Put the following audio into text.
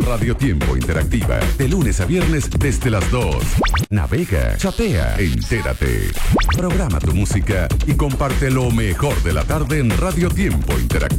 Radio Tiempo Interactiva. De lunes a viernes desde las 2. Navega, chatea, entérate. Programa tu música y comparte lo mejor de la tarde en Radio Tiempo Interactiva.